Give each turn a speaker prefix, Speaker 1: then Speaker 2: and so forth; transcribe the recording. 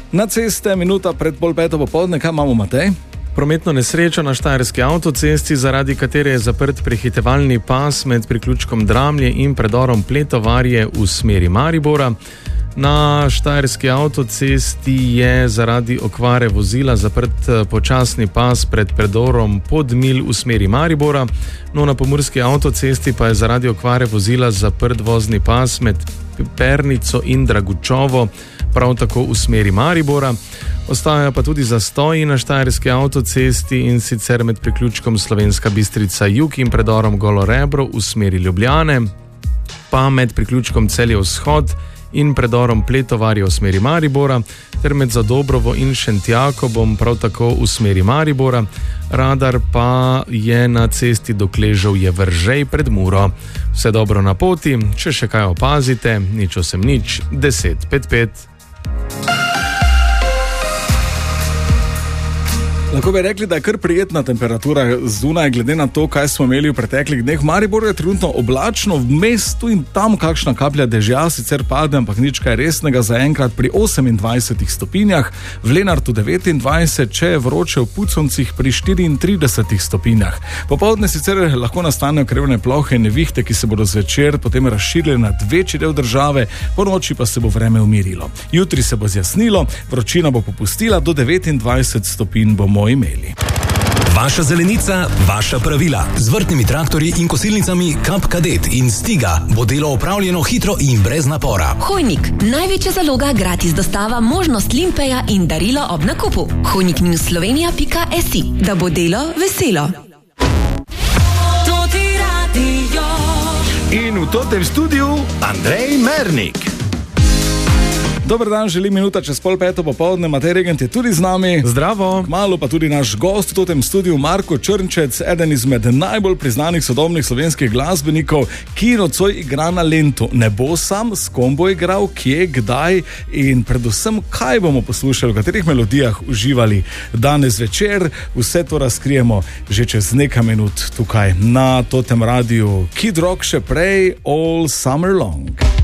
Speaker 1: Na ceste, minuta pred 4:30 popoldne, kaj imamo, Matej?
Speaker 2: Prometno nesrečo na štajerski avtocesti, zaradi katere je zaprt prehitevalni pas med priključkom Dramlje in predorom Pletovarje v smeri Maribora. Na štajerski avtocesti je zaradi okvare vozila zaprt počasni pas pred predorom Podmilj v smeri Maribora. No, na pomurski avtocesti pa je zaradi okvare vozila zaprt vozni pas med Pernico in Dragučovo, prav tako v smeri Maribora. Ostajajo pa tudi zastoji na štajerski avtocesti, in sicer med priključkom Slovenska Bistrica Jug in predorom Golo Rebro v smeri Ljubljane, pa med priključkom Celje Vzhod in predorom Pletovarje v smeri Maribora, ter med Zadobrovo in Šentjakobom prav tako v smeri Maribora. Radar pa je na cesti do Kleževje Vržej pred Muro. Vse dobro na poti, če še kaj opazite, nič 10 55.
Speaker 1: Lahko bi rekli, da je kar prijetna temperatura zunaj, glede na to, kaj smo imeli v preteklih dneh. V Mariboru je trenutno oblačno, vmes tu in tam kakšna kaplja dežja sicer pade, ampak nič kaj resnega, zaenkrat pri 28 stopinjah, v Lenartu 29, če je vroče v Puconcih pri 34 stopinjah. Popoldne sicer lahko nastanejo krevne plohe in nevihte, ki se bodo zvečer potem razširile nad večji del države, po noči pa se bo vreme umirilo. Jutri se bo zjasnilo, vročina bo popustila, do 29 stopinj bomo imeli.
Speaker 3: Vaša zelenica, vaša pravila. Z vrtnimi traktorji in kosilnicami Kap Kadet in Stiga bo delo opravljeno hitro in brez napora.
Speaker 4: Hojnik, največja zaloga, gratis dostava, možnost limpeja in darilo ob nakupu. Hojnik-Slovenija.si, da bo delo veselo.
Speaker 1: In v tem studiu Andrej Mernik. Dober dan, želim minuta čez 4:30 popoldne. Matej Regent je tudi z nami.
Speaker 2: Zdravo.
Speaker 1: Kmalu pa tudi naš gost v tem studiu, Marko Črnčec, eden izmed najbolj priznanih sodobnih slovenskih glasbenikov, ki nocoj igra na Lentu. Ne bo sam, s kom bo igral, kje, kdaj in predvsem kaj bomo poslušali, v katerih melodijah uživali danes večer. Vse to razkrijemo že čez nekaj minut tukaj na Totem Radiu. Kid Rock še prej, All Summer Long.